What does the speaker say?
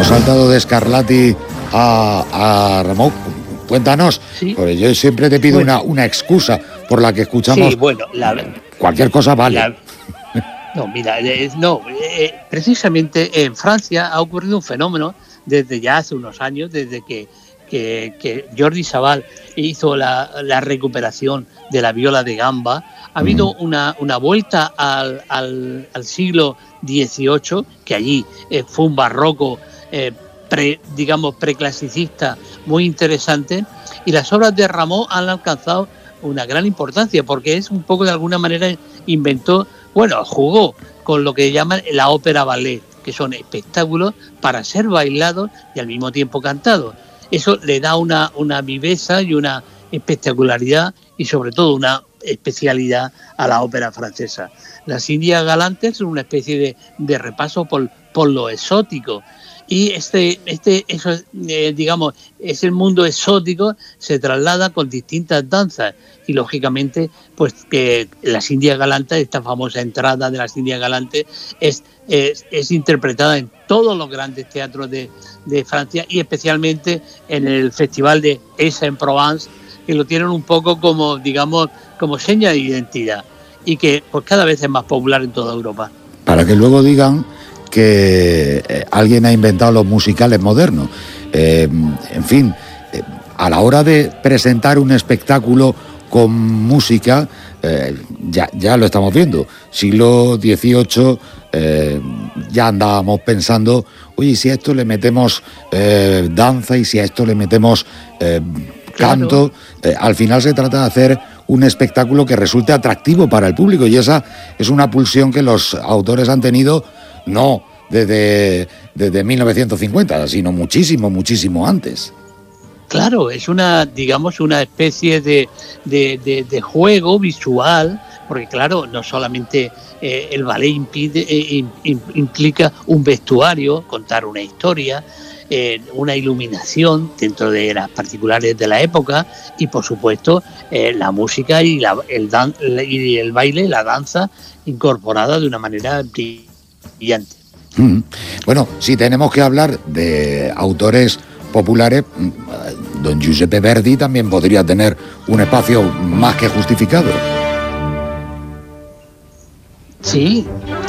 hemos saltado de Scarlatti a Rameau. Cuéntanos, Sí. porque yo siempre te pido una excusa por la que escuchamos. Sí, bueno, cualquier cosa vale. No, mira, precisamente en Francia ha ocurrido un fenómeno desde ya hace unos años, desde que Jordi Savall hizo la recuperación de la viola de gamba. Ha habido una vuelta al siglo XVIII, que allí fue un barroco preclasicista muy interesante, y las obras de Rameau han alcanzado una gran importancia, porque es un poco, de alguna manera, jugó con lo que llaman la ópera ballet, que son espectáculos para ser bailados y al mismo tiempo cantados. Eso le da una viveza y una espectacularidad y sobre todo una especialidad a la ópera francesa. Las Indias Galantes son una especie de repaso por lo exótico, y eso, es el mundo exótico, se traslada con distintas danzas, y lógicamente pues que las Indias Galantes, esta famosa entrada de las Indias Galantes, es interpretada en todos los grandes teatros de Francia, y especialmente en el Festival de Aix-en-Provence, que lo tienen un poco como seña de identidad, y que pues cada vez es más popular en toda Europa. Para que luego digan que alguien ha inventado los musicales modernos. En fin, a la hora de presentar un espectáculo con música, ya lo estamos viendo. Siglo XVIII, ya andábamos pensando, oye, si a esto le metemos danza y si a esto le metemos canto, al final se trata de hacer un espectáculo que resulte atractivo para el público, y esa es una pulsión que los autores han tenido no desde 1950, sino muchísimo antes. Claro, es una especie de juego visual, porque claro, no solamente el ballet implica un vestuario, contar una historia, una iluminación dentro de las particulares de la época, y por supuesto la música y el baile, la danza incorporada de una manera brillante. Bueno, si tenemos que hablar de autores populares, don Giuseppe Verdi también podría tener un espacio más que justificado. Sí,